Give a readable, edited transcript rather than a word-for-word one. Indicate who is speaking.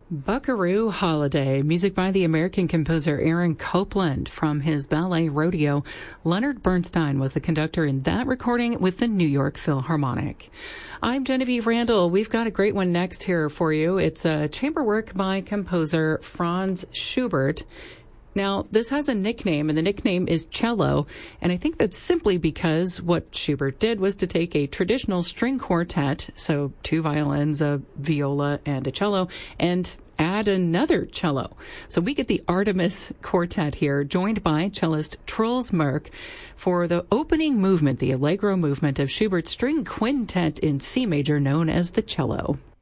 Speaker 1: Buckaroo Holiday, music by the American composer Aaron Copland from his ballet Rodeo. Leonard Bernstein was the conductor in that recording with the New York Philharmonic. I'm Genevieve Randall. We've got a great one next here for you. It's a chamber work by composer Franz Schubert. Now, this has a nickname, and the nickname is cello, and I think that's simply because what Schubert did was to take a traditional string quartet, so two violins, a viola, and a cello, and add another cello. So we get the Artemis Quartet here, joined by cellist Truls Merk for the opening movement, the Allegro movement of Schubert's string quintet in C major known as the cello.